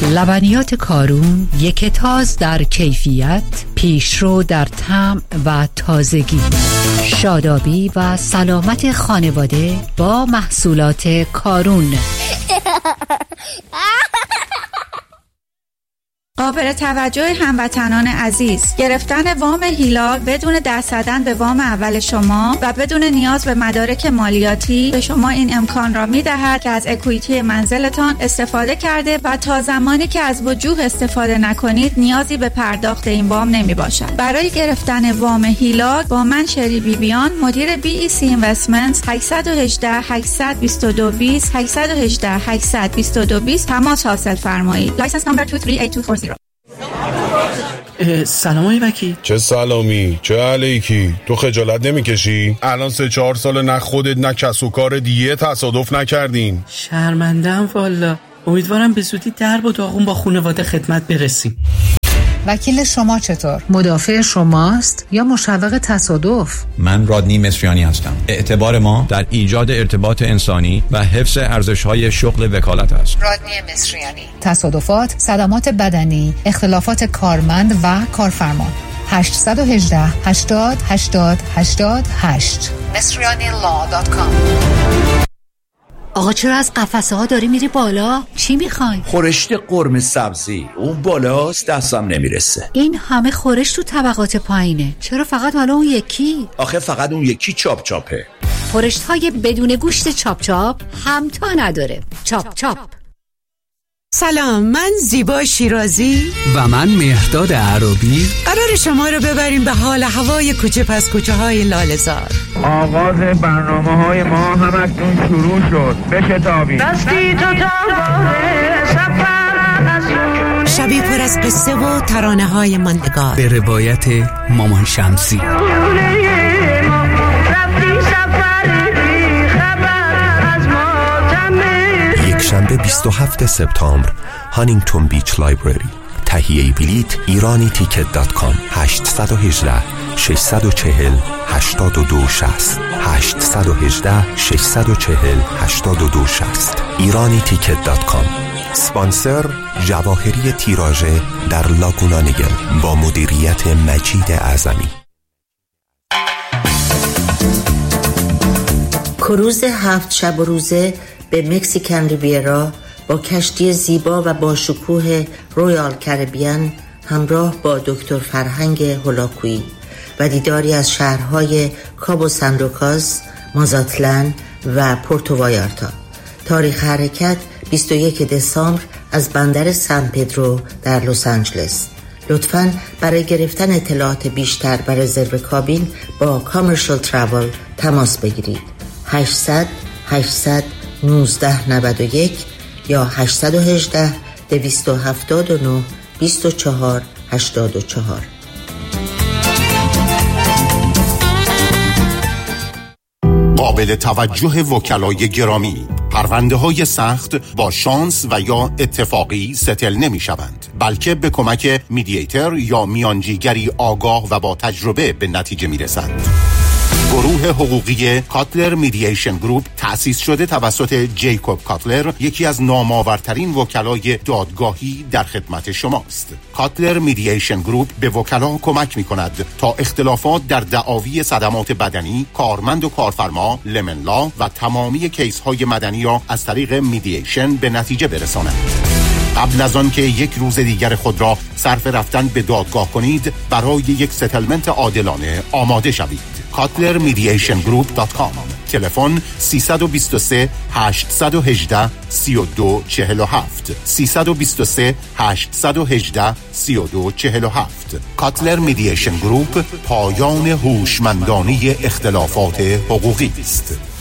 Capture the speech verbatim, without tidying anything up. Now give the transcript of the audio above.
لبنیات کارون، یک تاز در کیفیت، پیشرو در طعم و تازگی. شادابی و سلامت خانواده با محصولات کارون. قابل توجه هموطنان عزیز، گرفتن وام هیلال بدون دست زدن به وام اول شما و بدون نیاز به مدارک مالیاتی به شما این امکان را می‌دهد که از اکوئیتی منزلتان استفاده کرده و تا زمانی که از وجوه استفاده نکنید نیازی به پرداخت این وام نمی‌باشد. برای گرفتن وام هیلال با من شری بیبیان، مدیر بی ای سی اینوستمنتس، هشت یک هشت هشت دو دو دو صفر هشت یک هشت هشت دو دو دو صفر تماس حاصل فرمایید. لایسنس نمبر دو سه هشت دو چهار صفر. سلام آقای وکیل. چه سلامی، چه علیکی؟ تو خجالت نمیکشی؟ الان سه چهار سال نه خودت نه کس و کار دیگه تصادف نکردین. شرمندم والا. امیدوارم به زودی درب و داغون با خانواده خدمت برسیم. وکیل شما چطور؟ مدافع شماست یا مشوق تصادف؟ من رادنی مصریانی هستم. اعتبار ما در ایجاد ارتباط انسانی و حفظ ارزش‌های شغل وکالت است. رادنی مصریانی. تصادفات، صدمات بدنی، اختلافات کارمند و کارفرما. هشت یک هشت هشتاد هشتاد هشتاد هشت مصریانی لا دات کام. آقا چرا از قفسه ها داری میری بالا؟ چی میخوای؟ خورشت قرمه سبزی. اون بالاست دستم نمیرسه. این همه خورش تو طبقات پایینه، چرا فقط حالا اون یکی؟ آخه فقط اون یکی چاپ چاپه. خورشت های بدون گوشت چاپ چاپ همتا نداره. چاپ چاپ. سلام، من زیبا شیرازی و من مهرداد عربی. قرار شما رو ببریم به حال هوای کوچه پس کوچه های لاله‌زار. آغاز برنامه های ما هم اکنون شروع شد. بشتابید. دستی تو تاباره سفر شبی پر از قصه و ترانه های ماندگار به روایت مامان شمسی. شنبه بیست و هفتم سپتامبر هانینگتون بیچ لایبرری. تهیه بلیط ایرانی تیکت دات کام. هشت یک هشت شش چهار هشت دو شش صفر هشت یک هشت شش چهار هشت دو شش صفر ایرانی تیکت دات کام. سپانسر جواهری تیراژه در لاگونا نگل با مدیریت مجید اعظمی. کروز هفت شب و روزه به مکسیکن ریویرا با کشتی زیبا و با شکوه رویال کربیان همراه با دکتر فرهنگ هولاکویی و دیداری از شهرهای کابو سان لوکاس، مازاتلان و پورتو وایارتا. تاریخ حرکت بیست و یکم دسامبر از بندر سان پدرو در لس آنجلس. لطفاً برای گرفتن اطلاعات بیشتر و رزرو کابین با کامرشال تراول تماس بگیرید. هشتصد هشتصد نوزده نود و یک یا هشت یک هشت دویست و هفتاد و نه بیست و چهار هشتاد و چهار. قابل توجه وکلای گرامی، پرونده های سخت با شانس و یا اتفاقی ستل نمی شوند، بلکه به کمک میدییتر یا میانجیگری آگاه و با تجربه به نتیجه می رسند. گروه حقوقی کاتلر میدییشن گروپ تأسیس شده توسط جیکوب کاتلر، یکی از نامآورترین وکلای دادگاهی در خدمت شماست. کاتلر میدییشن گروپ به وکلا کمک می کند تا اختلافات در دعاوی صدمات بدنی، کارمند و کارفرما، لمن لا و تمامی کیس های مدنی را از طریق میدییشن به نتیجه برساند. قبل از آن که یک روز دیگر خود را صرف رفتن به دادگاه کنید، برای یک ستلمنت عادلانه آماده شوید. کاتلر میدییشن گروپ دات کام. تلفن سه دو سه هشت یک هشت سه دو چهار هفت سه دو سه هشت یک هشت سه دو چهار هفت. کاتلر میدییشن گروپ، پایان هوشمندانه اختلافات حقوقی است.